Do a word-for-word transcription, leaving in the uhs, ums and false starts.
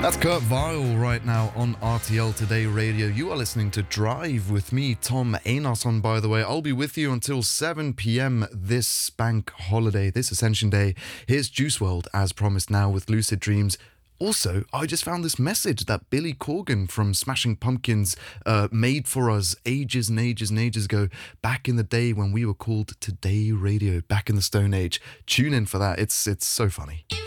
That's Kurt Vile right now on R T L Today Radio. You are listening to Drive with me, Tom Einarsson, by the way. I'll be with you until seven p.m. this bank holiday, this Ascension Day. Here's Juice world, as promised now, with Lucid Dreams. Also, I just found this message that Billy Corgan from Smashing Pumpkins uh, made for us ages and ages and ages ago, back in the day when we were called Today Radio, back in the Stone Age. Tune in for that. It's, it's so funny.